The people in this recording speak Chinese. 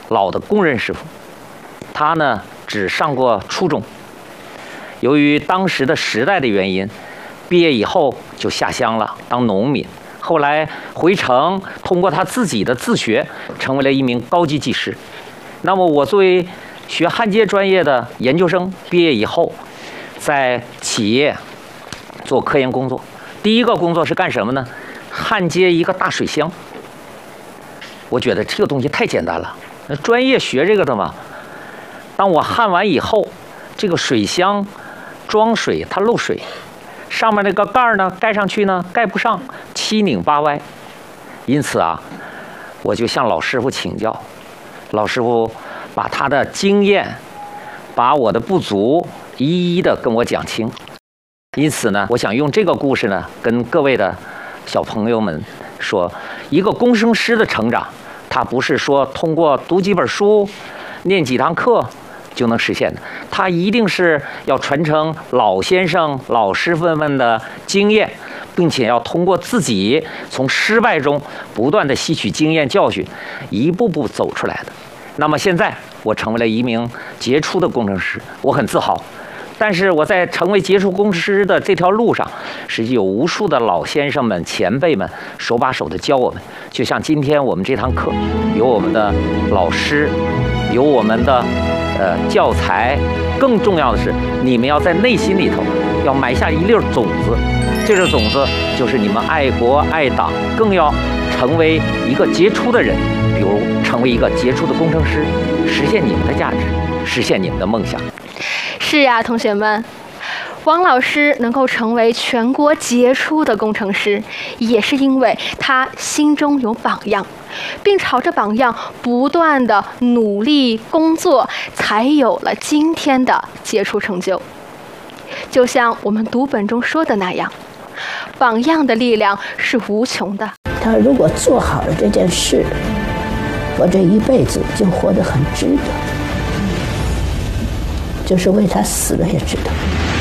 老的工人师傅，他呢只上过初中，由于当时的时代的原因，毕业以后就下乡了当农民，后来回城，通过他自己的自学，成为了一名高级技师。那么我作为学焊接专业的研究生，毕业以后，在企业做科研工作。第一个工作是干什么呢？焊接一个大水箱。我觉得这个东西太简单了，那专业学这个的嘛。当我焊完以后，这个水箱装水它漏水，上面那个盖儿呢盖上去呢盖不上，七拧八歪。因此啊，我就向老师傅请教，老师傅把他的经验，把我的不足一一的跟我讲清。因此呢，我想用这个故事呢，跟各位的小朋友们说，一个工程师的成长，他不是说通过读几本书、念几堂课就能实现的，他一定是要传承老先生、老师傅们的经验，并且要通过自己从失败中不断的吸取经验教训，一步步走出来的。那么现在我成为了一名杰出的工程师，我很自豪。但是我在成为杰出工程师的这条路上，实际有无数的老先生们、前辈们手把手的教我们。就像今天我们这堂课，有我们的老师，有我们的教材，更重要的是，你们要在内心里头要埋下一粒种子。这个种子就是你们爱国爱党，更要成为一个杰出的人，比如成为一个杰出的工程师，实现你们的价值，实现你们的梦想。 是呀，同学们，王老师能够成为全国杰出的工程师，也是因为他心中有榜样，并朝着榜样不断的努力工作，才有了今天的杰出成就。就像我们读本中说的那样，榜样的力量是无穷的。 他如果做好了这件事，我这一辈子就活得很值得，就是为他死了也值得。